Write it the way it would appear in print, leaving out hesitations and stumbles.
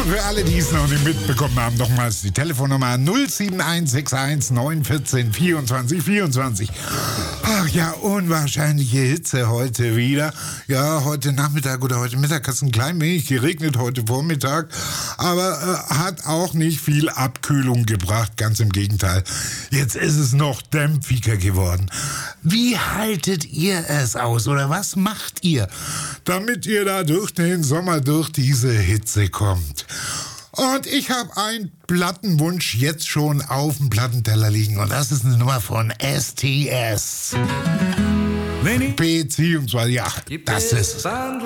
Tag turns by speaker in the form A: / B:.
A: Für alle, die es noch nicht mitbekommen haben, nochmals die Telefonnummer 07161 914 24 24. Ach ja, unwahrscheinliche Hitze heute wieder. Ja, heute Nachmittag oder heute Mittag hat es ein klein wenig geregnet, heute Vormittag. Aber hat auch nicht viel Abkühlung gebracht, ganz im Gegenteil. Jetzt ist es noch dämpfiger geworden. Wie haltet ihr es aus oder was macht ihr, damit ihr da durch den Sommer, durch diese Hitze kommt? Und ich habe einen Plattenwunsch jetzt schon auf dem Plattenteller liegen. Und das ist eine Nummer von STS. Beziehungsweise, ja, das ist es.